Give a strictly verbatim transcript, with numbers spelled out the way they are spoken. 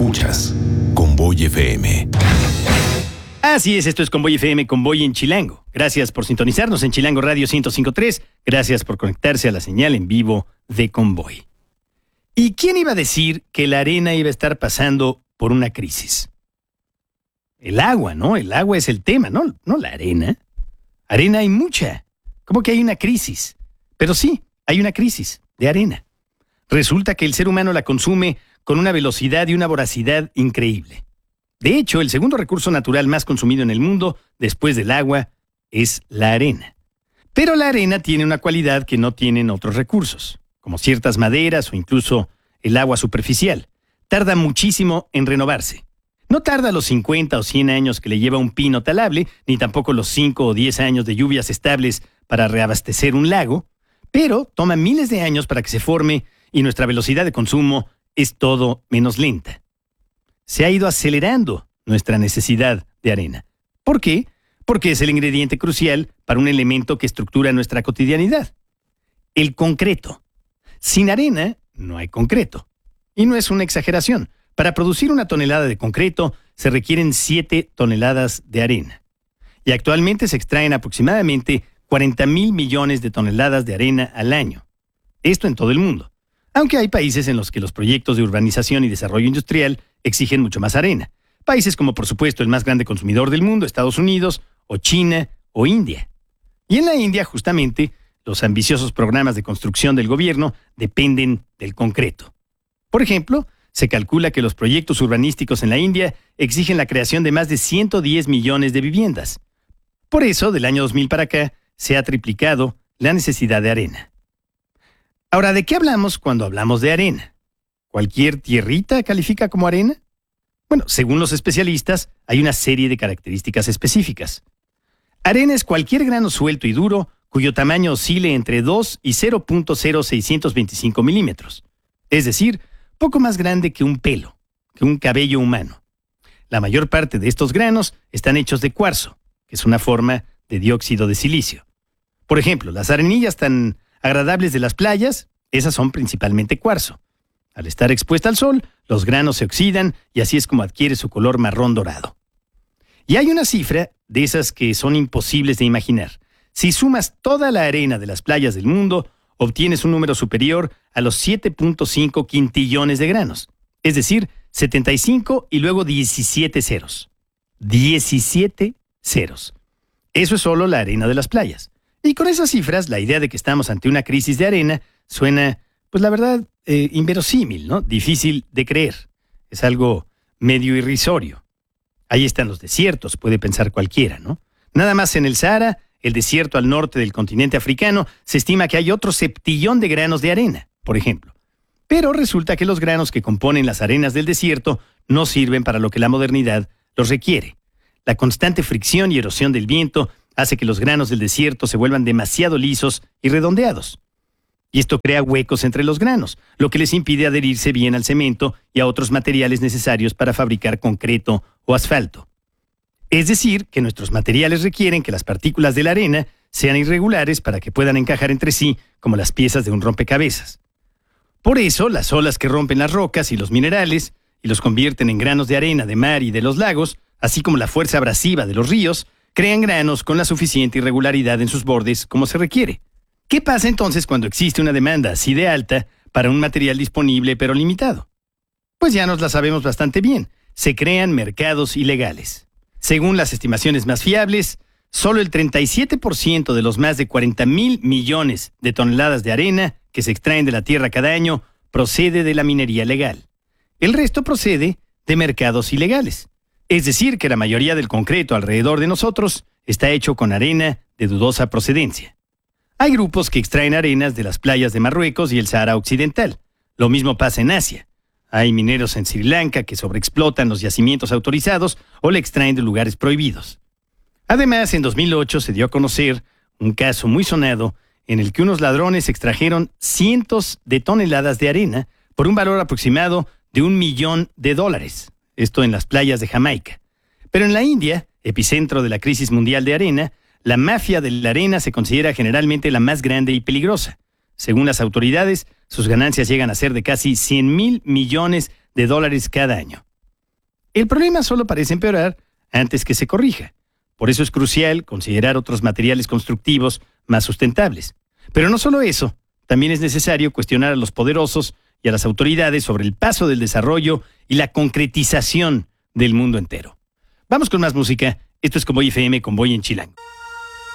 Escuchas Convoy F M. Así es, esto es Convoy F M, Convoy en Chilango. Gracias por sintonizarnos en Chilango Radio ciento cinco punto tres. Gracias por conectarse a la señal en vivo de Convoy. ¿Y quién iba a decir que la arena iba a estar pasando por una crisis? El agua, ¿no? El agua es el tema, ¿no? No la arena. Arena hay mucha. ¿Cómo que hay una crisis? Pero sí, hay una crisis de arena. Resulta que el ser humano la consume con una velocidad y una voracidad increíble. De hecho, el segundo recurso natural más consumido en el mundo, después del agua, es la arena. Pero la arena tiene una cualidad que no tienen otros recursos, como ciertas maderas o incluso el agua superficial. Tarda muchísimo en renovarse. No tarda los cincuenta o cien años que le lleva un pino talable, ni tampoco los cinco o diez años de lluvias estables para reabastecer un lago, pero toma miles de años para que se forme y nuestra velocidad de consumo es todo menos lenta. Se ha ido acelerando nuestra necesidad de arena. ¿Por qué? Porque es el ingrediente crucial para un elemento que estructura nuestra cotidianidad. El concreto. Sin arena no hay concreto. Y no es una exageración. Para producir una tonelada de concreto se requieren siete toneladas de arena. Y actualmente se extraen aproximadamente cuarenta mil millones de toneladas de arena al año. Esto en todo el mundo. Aunque hay países en los que los proyectos de urbanización y desarrollo industrial exigen mucho más arena. Países como, por supuesto, el más grande consumidor del mundo, Estados Unidos, o China, o India. Y en la India, justamente, los ambiciosos programas de construcción del gobierno dependen del concreto. Por ejemplo, se calcula que los proyectos urbanísticos en la India exigen la creación de más de ciento diez millones de viviendas. Por eso, del año dos mil para acá, se ha triplicado la necesidad de arena. Ahora, ¿de qué hablamos cuando hablamos de arena? ¿Cualquier tierrita califica como arena? Bueno, según los especialistas, hay una serie de características específicas. Arena es cualquier grano suelto y duro cuyo tamaño oscile entre dos y cero punto cero seiscientos veinticinco milímetros. Es decir, poco más grande que un pelo, que un cabello humano. La mayor parte de estos granos están hechos de cuarzo, que es una forma de dióxido de silicio. Por ejemplo, las arenillas tan agradables de las playas, esas son principalmente cuarzo. Al estar expuesta al sol, los granos se oxidan y así es como adquiere su color marrón dorado. Y hay una cifra de esas que son imposibles de imaginar. Si sumas toda la arena de las playas del mundo, obtienes un número superior a los siete punto cinco quintillones de granos. Es decir, setenta y cinco y luego diecisiete ceros. diecisiete ceros. Eso es solo la arena de las playas. Y con esas cifras, la idea de que estamos ante una crisis de arena suena, pues la verdad, eh, inverosímil, ¿no? Difícil de creer. Es algo medio irrisorio. Ahí están los desiertos, puede pensar cualquiera, ¿no? Nada más en el Sahara, el desierto al norte del continente africano, se estima que hay otro septillón de granos de arena, por ejemplo. Pero resulta que los granos que componen las arenas del desierto no sirven para lo que la modernidad los requiere. La constante fricción y erosión del viento hace que los granos del desierto se vuelvan demasiado lisos y redondeados. Y esto crea huecos entre los granos, lo que les impide adherirse bien al cemento y a otros materiales necesarios para fabricar concreto o asfalto. Es decir, que nuestros materiales requieren que las partículas de la arena sean irregulares para que puedan encajar entre sí como las piezas de un rompecabezas. Por eso, las olas que rompen las rocas y los minerales y los convierten en granos de arena de mar y de los lagos, así como la fuerza abrasiva de los ríos, crean granos con la suficiente irregularidad en sus bordes como se requiere. ¿Qué pasa entonces cuando existe una demanda así de alta para un material disponible pero limitado? Pues ya nos la sabemos bastante bien. Se crean mercados ilegales. Según las estimaciones más fiables, solo el treinta y siete por ciento de los más de cuarenta mil millones de toneladas de arena que se extraen de la tierra cada año procede de la minería legal. El resto procede de mercados ilegales. Es decir, que la mayoría del concreto alrededor de nosotros está hecho con arena de dudosa procedencia. Hay grupos que extraen arenas de las playas de Marruecos y el Sahara Occidental. Lo mismo pasa en Asia. Hay mineros en Sri Lanka que sobreexplotan los yacimientos autorizados o la extraen de lugares prohibidos. Además, en dos mil ocho se dio a conocer un caso muy sonado en el que unos ladrones extrajeron cientos de toneladas de arena por un valor aproximado de un millón de dólares. Esto en las playas de Jamaica. Pero en la India, epicentro de la crisis mundial de arena, la mafia de la arena se considera generalmente la más grande y peligrosa. Según las autoridades, sus ganancias llegan a ser de casi cien mil millones de dólares cada año. el problema solo parece empeorar antes que se corrija. Por eso es crucial considerar otros materiales constructivos más sustentables. Pero no solo eso, también es necesario cuestionar a los poderosos y a las autoridades sobre el paso del desarrollo y la concretización del mundo entero. Vamos con más música. Esto es Convoy F M, Convoy en Chilango.